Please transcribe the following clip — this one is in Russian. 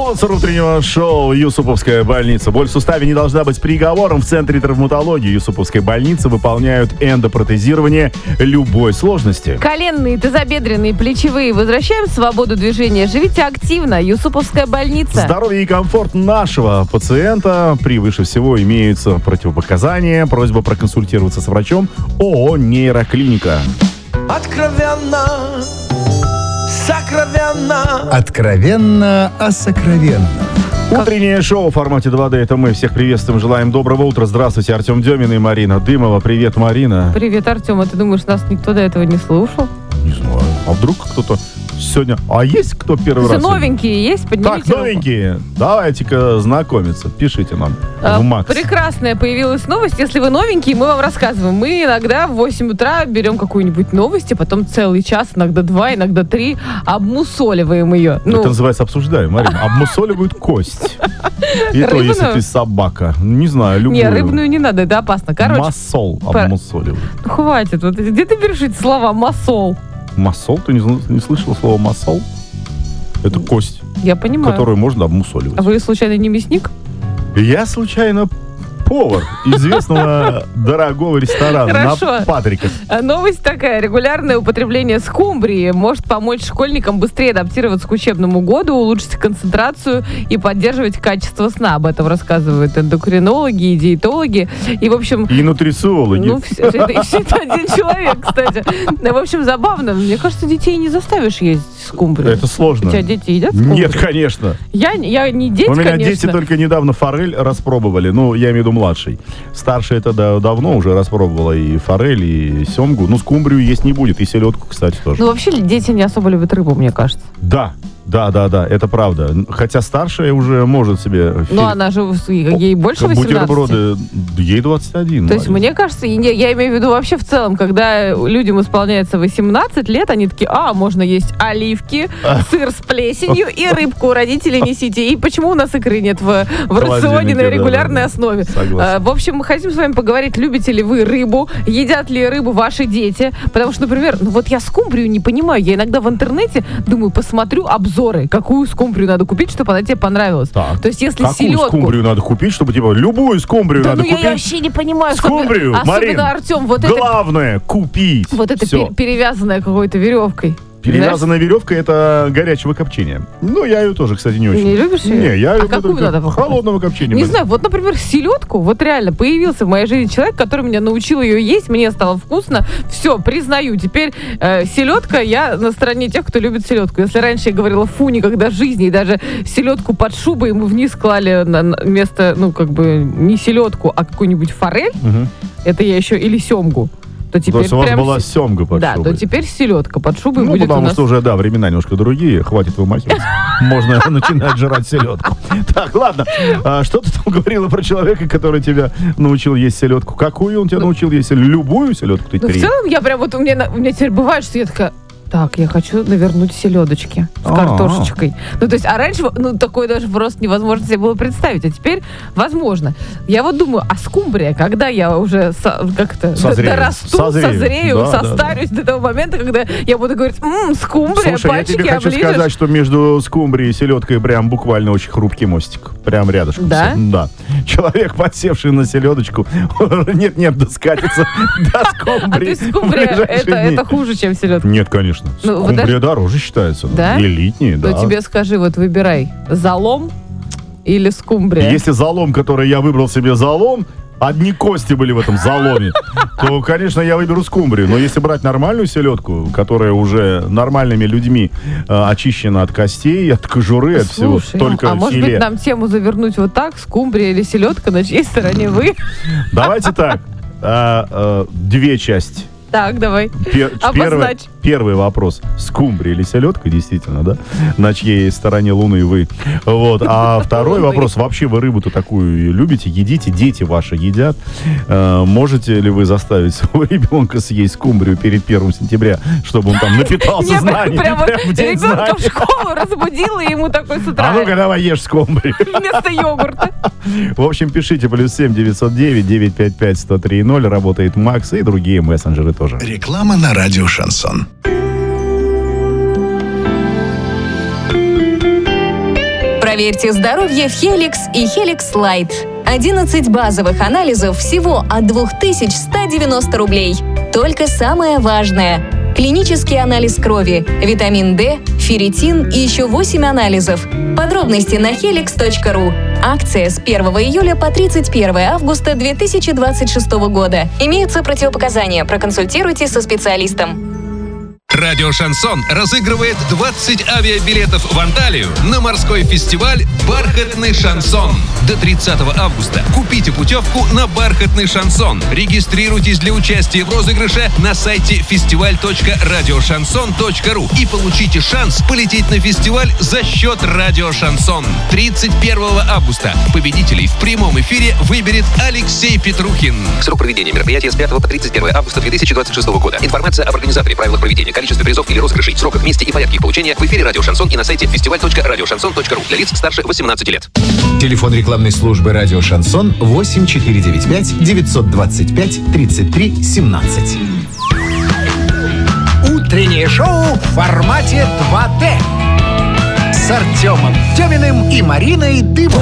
Спонсор утреннего шоу Юсуповская больница. Боль в суставе не должна быть приговором. В Центре травматологии Юсуповской больницы выполняют эндопротезирование любой сложности. Коленные, тазобедренные, плечевые. Возвращаем свободу движения. Живите активно. Юсуповская больница. Здоровье и комфорт нашего пациента превыше всего имеются противопоказания. Просьба проконсультироваться с врачом. ООО «Нейроклиника». Откровенно, сокровенно. Откровенно о сокровенном. Утреннее шоу в формате 2D. Это мы. Всех приветствуем. Желаем доброго утра. Здравствуйте, Артем Демин и Марина Дымова. Привет, Марина. Привет, Артем. А ты думаешь, нас никто до этого не слушал? Не знаю. А вдруг кто-то сегодня... А есть кто первый раз? Новенькие есть? Поднимите Так, новенькие. руку. Давайте-ка знакомиться. Пишите нам в Макс. Прекрасная появилась новость. Если вы новенькие, мы вам рассказываем. Мы иногда в 8 утра берем какую-нибудь новость, а потом целый час, иногда 2, иногда 3, обмусоливаем ее. Это называется обсуждаем, Марина. Обмусоливают кость. И то, если ты собака. Не знаю, любую. Не, рыбную не надо, это опасно. Короче. Масол обмусоливают. Ну, хватит. Вот, где ты берешь эти слова? Масол. Масол? Ты не слышала слово масол? Это кость, Я понимаю. которую можно обмусоливать. А вы, случайно, не мясник? Я случайно повар известного дорогого ресторана Хорошо. на Патриках. Новость такая. Регулярное употребление скумбрии может помочь школьникам быстрее адаптироваться к учебному году, улучшить концентрацию и поддерживать качество сна. Об этом рассказывают эндокринологи и диетологи. И, в общем... И нутрициологи. Ну, все это один человек, кстати. В общем, забавно. Мне кажется, детей не заставишь есть скумбрию. Это сложно. У тебя дети едят скумбрию? Нет, конечно. Я не дети, У меня конечно. дети только недавно форель распробовали. Ну, я имею в виду младший. Старший это давно уже распробовала и форель, и семгу. Ну, скумбрию есть не будет. И селедку, кстати, тоже. Ну, вообще, дети не особо любят рыбу, мне кажется. Да, это правда. Хотя старшая уже может себе... Ну, она же, ей больше 18. Бутерброды, ей 21. То есть, мне кажется, я имею в виду вообще в целом, когда людям исполняется 18 лет, они такие, можно есть оливки, сыр с плесенью и рыбку. Родители несите. И почему у нас икры нет в рационе на регулярной основе? Согласен. В общем, мы хотим с вами поговорить, любите ли вы рыбу, едят ли рыбу ваши дети. Потому что, например, я скумбрию не понимаю. Я иногда в интернете думаю, посмотрю обзоры, какую скумбрию надо купить, чтобы она тебе понравилась. Так. То есть, если какую селедку... скумбрию надо купить, чтобы любую скумбрию надо купить? Я вообще не понимаю. Скумбрию, Марин, Артем, главное купить. Вот это перевязанная какой-то веревкой. Перевязанная веревка — это горячего копчения. Ну, я ее тоже, кстати, не очень. Не любишь ее? Не, я люблю какую надо покупать? холодного копчения. Не знаю, например, селедку, реально появился в моей жизни человек, который меня научил ее есть, мне стало вкусно. Все, признаю, теперь селедка, я на стороне тех, кто любит селедку. Если раньше я говорила, фу, никогда в жизни, и даже селедку под шубой мы вниз клали на место, не селедку, а какую-нибудь форель, это я еще, или семгу. То теперь есть у вас была семга под шубой. Да, то теперь селедка под шубой будет потому у нас. что уже, времена немножко другие, хватит вымахиваться. Можно начинать жрать селедку. Так, ладно. Что ты там говорила про человека, который тебя научил есть селедку? Какую он тебя научил есть? Любую селедку? В целом, я прям у меня теперь бывает, что я такая... Так, я хочу навернуть селедочки с картошечкой. То есть, а раньше, такое даже просто невозможно себе было представить. А теперь возможно. Я думаю, а скумбрия, когда я уже дорасту, созрею, состарюсь до того момента, когда я буду говорить, скумбрия, слушай, пальчики я тебе хочу оближешь. сказать, что между скумбрией и селедкой прям буквально очень хрупкий мостик. Прям рядышком. Да? Да. Человек, подсевший на селедочку, нет, доскатится до скумбрии. А то есть скумбрия это хуже, чем селедка? Нет, конечно. Скумбрия дороже считается. Да? Элитнее, да. То тебе скажи, выбирай, залом или скумбрия? Если залом, который я выбрал себе залом, одни кости были в этом заломе, то, конечно, я выберу скумбрию. Но если брать нормальную селедку, которая уже нормальными людьми очищена от костей, от кожуры, от всего, только может филе. быть, нам тему завернуть так, скумбрия или селедка, на чьей стороне вы? Давайте так, две части. Так, давай. Обозначь. Первый вопрос. Скумбрия или селедка, действительно, да? На чьей стороне Луны вы? А второй вопрос. Вообще вы рыбу-то такую любите? Едите? Дети ваши едят? Можете ли вы заставить своего ребенка съесть скумбрию перед 1 сентября, чтобы он там напитался знаниями? Прям ребенка в школу разбудила, и ему такой с утра. А ну-ка, давай ешь скумбрию. Вместо йогурта. В общем, пишите +7 909 955 1030. Работает Макс и другие мессенджеры тоже. Реклама на радио «Шансон». Проверьте здоровье в Хеликс и Хеликс Лайт. 11 базовых анализов всего от 2190 рублей. Только самое важное. Клинический анализ крови, витамин D, ферритин и еще 8 анализов. Подробности на helix.ru. Акция с 1 июля по 31 августа 2026 года. Имеются противопоказания. Проконсультируйтесь со специалистом. Радио «Шансон» разыгрывает 20 авиабилетов в Анталию на морской фестиваль «Бархатный шансон». До 30 августа купите путевку на «Бархатный шансон». Регистрируйтесь для участия в розыгрыше на сайте festival.radioshanson.ru и получите шанс полететь на фестиваль за счет «Радио Шансон». 31 августа победителей в прямом эфире выберет Алексей Петрухин. Срок проведения мероприятия с 5 по 31 августа 2026 года. Информация об организаторе, правилах проведения, количестве призов или розыгрышей, сроках, месте и порядке их получения в эфире «Радио Шансон» и на сайте festival.radioshanson.ru для лиц старше 18 лет. Телефон рекламной службы «Радио Шансон» 8495-925-33-17. Утреннее шоу в формате 2D с Артемом Деминым и Мариной Дымовой.